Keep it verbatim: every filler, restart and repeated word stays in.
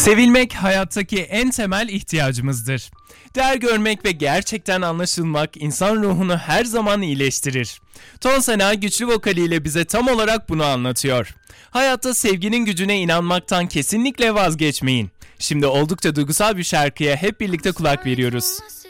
Sevilmek hayattaki en temel ihtiyacımızdır. Değer görmek ve gerçekten anlaşılmak insan ruhunu her zaman iyileştirir. Ton Sena güçlü vokaliyle bize tam olarak bunu anlatıyor. Hayatta sevginin gücüne inanmaktan kesinlikle vazgeçmeyin. Şimdi oldukça duygusal bir şarkıya hep birlikte kulak veriyoruz.